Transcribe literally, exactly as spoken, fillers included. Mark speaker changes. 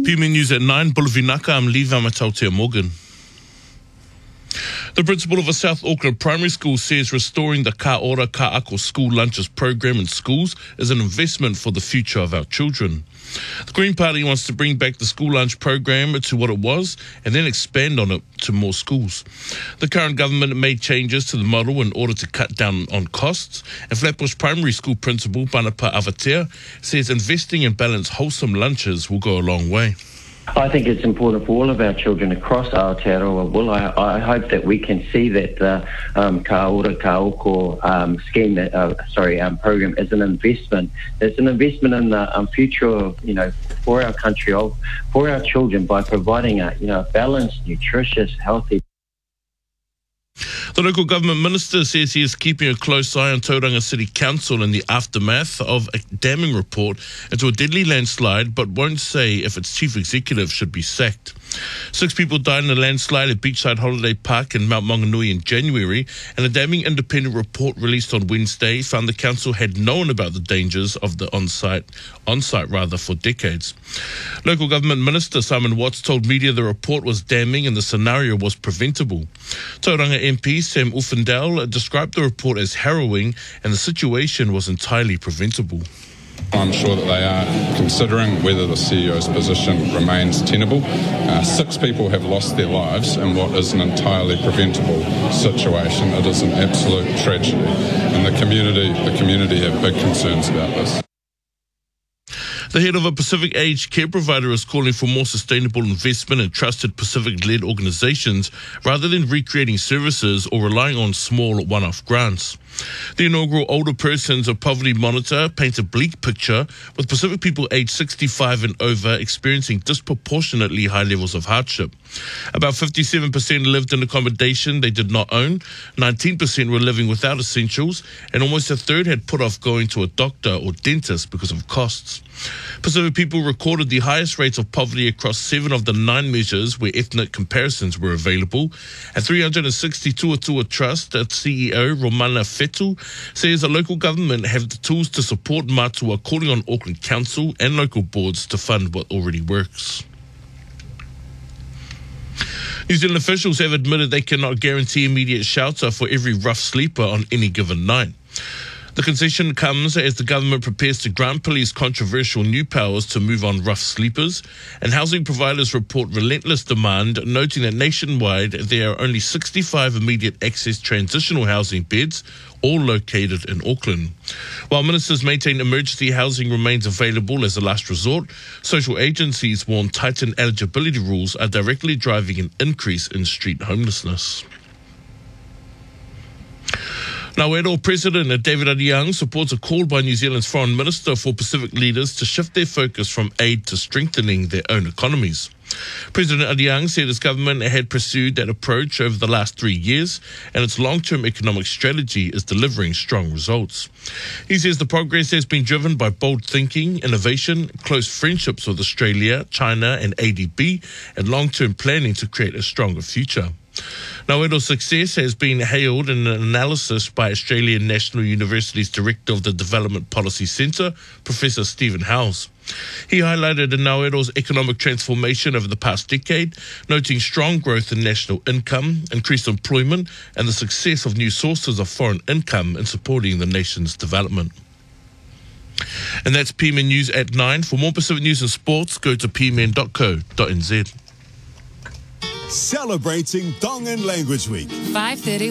Speaker 1: P M News at nine, Bulavinaka, I'm Lee Vamatautea Morgan. The principal of a South Auckland primary school says restoring the Ka Ora Ka Ako school lunches program in schools is an investment for the future of our children. The Green Party wants to bring back the school lunch program to what it was and then expand on it to more schools. The current government made changes to the model in order to cut down on costs, and Flatbush Primary School principal Banapa Avatea says investing in balanced, wholesome lunches will go a long way.
Speaker 2: I think it's important for all of our children across Aotearoa. Well, I, I hope that we can see that uh, um, Ka Ora Ka Oko um, scheme, uh, sorry, um, program as an investment. It's an investment in the um, future, you know, for our country, of, for our children, by providing a, you know, balanced, nutritious, healthy.
Speaker 1: The local government minister says he is keeping a close eye on Tauranga City Council in the aftermath of a damning report into a deadly landslide, but won't say if its chief executive should be sacked. Six people died in a landslide at Beachside Holiday Park in Mount Maunganui in January, and a damning independent report released on Wednesday found the council had known about the dangers of the on-site, on-site rather, for decades. Local government minister Simon Watts told media the report was damning and the scenario was preventable. Tauranga M P Sam Uffindell described the report as harrowing and the situation was entirely preventable.
Speaker 3: I'm sure that they are considering whether the C E O's position remains tenable. Uh, six people have lost their lives in what is an entirely preventable situation. It is an absolute tragedy, and the community, the community have big concerns about this.
Speaker 1: The head of a Pacific aged care provider is calling for more sustainable investment in trusted Pacific-led organisations rather than recreating services or relying on small one-off grants. The inaugural Older Persons of Poverty Monitor paints a bleak picture, with Pacific people aged sixty-five and over experiencing disproportionately high levels of hardship. About fifty-seven percent lived in accommodation they did not own, nineteen percent were living without essentials, and almost a third had put off going to a doctor or dentist because of costs. Pacific people recorded the highest rates of poverty across seven of the nine measures where ethnic comparisons were available. At three hundred sixty-two Atua Trust, its C E O Romana Fetu says the local government have the tools to support Matua, calling on Auckland Council and local boards to fund what already works. New Zealand officials have admitted they cannot guarantee immediate shelter for every rough sleeper on any given night. The concession comes as the government prepares to grant police controversial new powers to move on rough sleepers, and housing providers report relentless demand, noting that nationwide there are only sixty-five immediate access transitional housing beds, all located in Auckland. While ministers maintain emergency housing remains available as a last resort, social agencies warn tightened eligibility rules are directly driving an increase in street homelessness. Now, Naoedo President David Adi supports a call by New Zealand's Foreign Minister for Pacific leaders to shift their focus from aid to strengthening their own economies. President Adi said his government had pursued that approach over the last three years, and its long-term economic strategy is delivering strong results. He says the progress has been driven by bold thinking, innovation, close friendships with Australia, China and A D B, and long-term planning to create a stronger future. Naoedo's success has been hailed in an analysis by Australian National University's Director of the Development Policy Centre, Professor Stephen Howes. He highlighted Naoedo's economic transformation over the past decade, noting strong growth in national income, increased employment, and the success of new sources of foreign income in supporting the nation's development. And that's P M N News at nine. For more Pacific news and sports, go to p m n dot co dot n z.
Speaker 4: Celebrating Tongan Language Week.
Speaker 5: five thirty